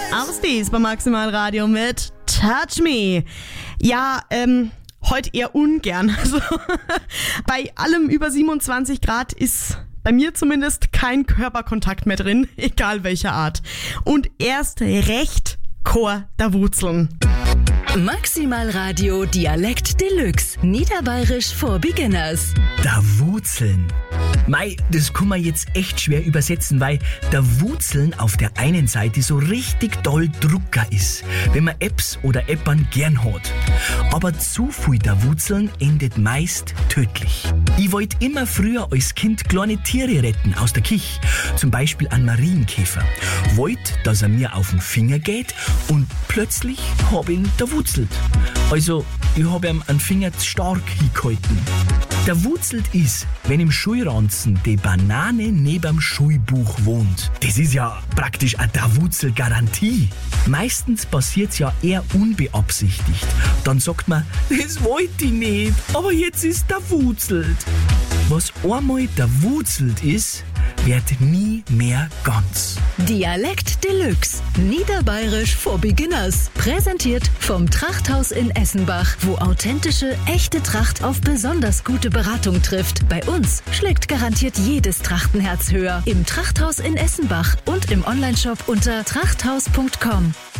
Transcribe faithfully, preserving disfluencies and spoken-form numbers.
Ausdies bei Maximal Radio mit Touch Me. Ja, ähm, heute eher ungern. Also, bei allem über siebenundzwanzig Grad ist bei mir zumindest kein Körperkontakt mehr drin, egal welcher Art. Und erst recht Chor der Wurzeln. Maximal Radio Dialekt Deluxe. Niederbayerisch for Beginners. Da Wurzeln. Mei, das kann man jetzt echt schwer übersetzen, weil der Wurzeln auf der einen Seite so richtig doll Drucker ist, wenn man Apps oder Appern gern hat. Aber zu viel der Wurzeln endet meist tödlich. Ich wollte immer früher als Kind kleine Tiere retten aus der Kich, zum Beispiel einen Marienkäfer. Wollte, dass er mir auf den Finger geht und plötzlich hab ihn der wurzelt. Also, ich hab ihm einen Finger zu stark hingehalten. Der wurzelt ist, wenn im Schulranzen die Banane nebenm Schulbuch wohnt. Das ist ja praktisch eine der Wurzelgarantie. Meistens passiert's ja eher unbeabsichtigt. Dann sagt man, das wollte ich nicht, aber jetzt ist der wurzelt. Was einmal der wurzelt ist, wird nie mehr ganz. Dialekt Deluxe. Niederbayerisch for Beginners. Präsentiert vom Trachthaus in Essenbach, wo authentische, echte Tracht auf besonders gute Beratung trifft. Bei uns schlägt garantiert jedes Trachtenherz höher. Im Trachthaus in Essenbach und im Onlineshop unter trachthaus punkt com.